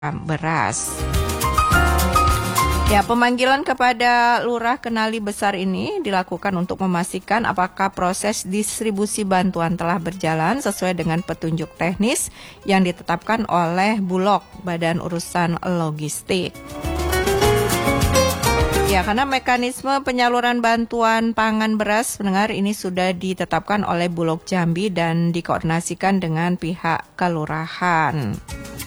beras. Ya, pemanggilan kepada Lurah Kenali Besar ini dilakukan untuk memastikan apakah proses distribusi bantuan telah berjalan sesuai dengan petunjuk teknis yang ditetapkan oleh Bulog, Badan Urusan Logistik. Ya, karena mekanisme penyaluran bantuan pangan beras, pendengar, ini sudah ditetapkan oleh Bulog Jambi dan dikoordinasikan dengan pihak kelurahan.